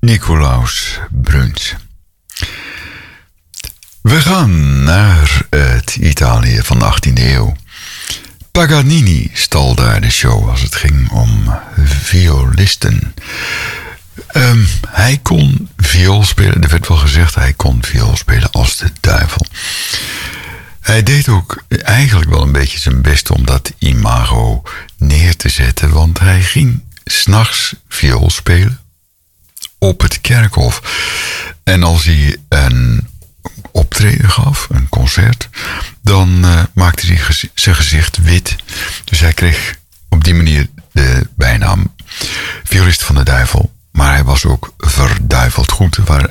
Nicolaus Bruns. We gaan naar het Italië van de 18e eeuw. Paganini stal daar de show als het ging om violisten. Hij kon viool spelen. Er werd wel gezegd, hij kon viool spelen als de duivel. Hij deed ook eigenlijk wel een beetje zijn best om dat imago neer te zetten. Want hij ging 's nachts viool spelen op het kerkhof. En als hij een optreden gaf, een concert, dan maakte hij zijn gezicht wit. Dus hij kreeg op die manier de bijnaam violist van de duivel. Maar hij was ook verduiveld goed. Er waren